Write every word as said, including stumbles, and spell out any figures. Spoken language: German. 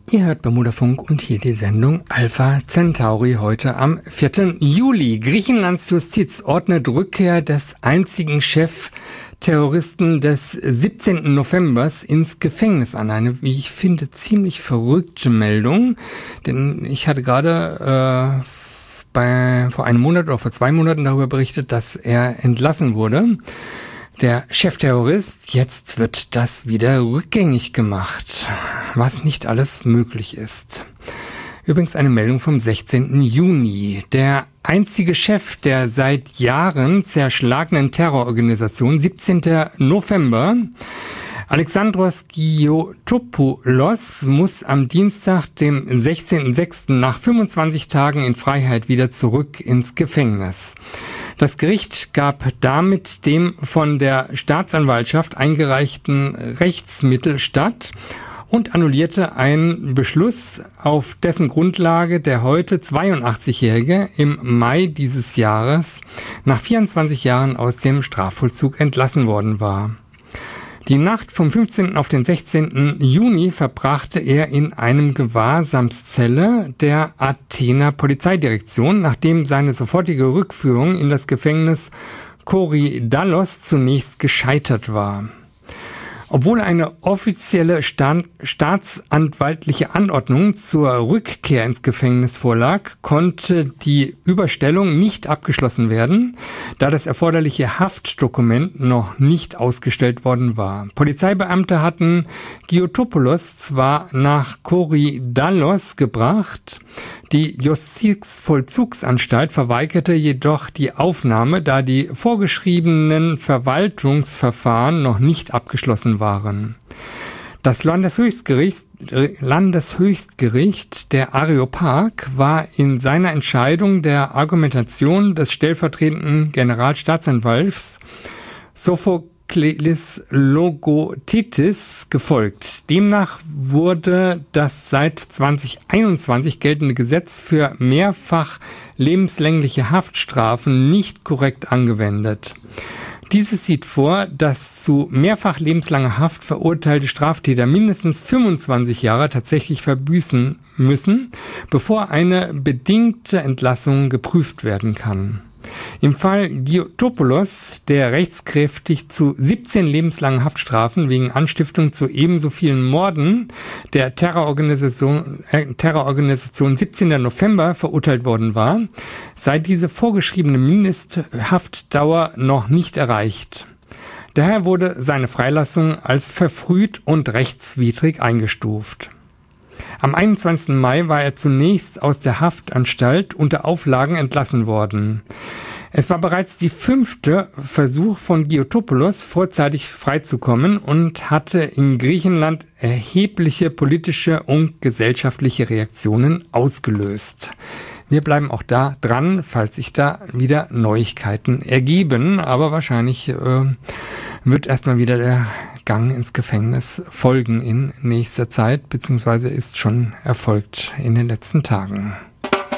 Ihr hört Bermudafunk und hier die Sendung Alpha Centauri heute am vierten Juli. Griechenlands Justiz ordnet Rückkehr des einzigen Chefterroristen des siebzehnten Novembers ins Gefängnis an. Eine, wie ich finde, ziemlich verrückte Meldung, denn ich hatte gerade äh, bei, vor einem Monat oder vor zwei Monaten darüber berichtet, dass er entlassen wurde. Der Chefterrorist, jetzt wird das wieder rückgängig gemacht, was nicht alles möglich ist. Übrigens eine Meldung vom sechzehnten Juni. Der einzige Chef der seit Jahren zerschlagenen Terrororganisation, siebzehnten November, Alexandros Giotopoulos, muss am Dienstag, dem sechzehnten sechsten nach fünfundzwanzig Tagen in Freiheit wieder zurück ins Gefängnis. Das Gericht gab damit dem von der Staatsanwaltschaft eingereichten Rechtsmittel statt und annullierte einen Beschluss, auf dessen Grundlage der heute zweiundachtzigjährige im Mai dieses Jahres nach vierundzwanzig Jahren aus dem Strafvollzug entlassen worden war. Die Nacht vom fünfzehnten auf den sechzehnten Juni verbrachte er in einem Gewahrsamszelle der Athener Polizeidirektion, nachdem seine sofortige Rückführung in das Gefängnis Korydallos zunächst gescheitert war. Obwohl eine offizielle Sta- staatsanwaltliche Anordnung zur Rückkehr ins Gefängnis vorlag, konnte die Überstellung nicht abgeschlossen werden, da das erforderliche Haftdokument noch nicht ausgestellt worden war. Polizeibeamte hatten Giotopoulos zwar nach Korydallos gebracht, die Justizvollzugsanstalt verweigerte jedoch die Aufnahme, da die vorgeschriebenen Verwaltungsverfahren noch nicht abgeschlossen waren. Das Landeshöchstgericht, Landeshöchstgericht der Areopag war in seiner Entscheidung der Argumentation des stellvertretenden Generalstaatsanwalts Sophokles Logothetis gefolgt. Demnach wurde das seit zweitausendeinundzwanzig geltende Gesetz für mehrfach lebenslängliche Haftstrafen nicht korrekt angewendet. Dieses sieht vor, dass zu mehrfach lebenslanger Haft verurteilte Straftäter mindestens fünfundzwanzig Jahre tatsächlich verbüßen müssen, bevor eine bedingte Entlassung geprüft werden kann. Im Fall Giotopoulos, der rechtskräftig zu siebzehn lebenslangen Haftstrafen wegen Anstiftung zu ebenso vielen Morden der Terrororganisation, äh, Terrororganisation siebzehnten November verurteilt worden war, sei diese vorgeschriebene Mindesthaftdauer noch nicht erreicht. Daher wurde seine Freilassung als verfrüht und rechtswidrig eingestuft. Am einundzwanzigsten Mai war er zunächst aus der Haftanstalt unter Auflagen entlassen worden. Es war bereits die fünfte Versuch von Giotopoulos, vorzeitig freizukommen und hatte in Griechenland erhebliche politische und gesellschaftliche Reaktionen ausgelöst. Wir bleiben auch da dran, falls sich da wieder Neuigkeiten ergeben, aber wahrscheinlich äh, wird erstmal wieder der Gang ins Gefängnis folgen in nächster Zeit, beziehungsweise ist schon erfolgt in den letzten Tagen.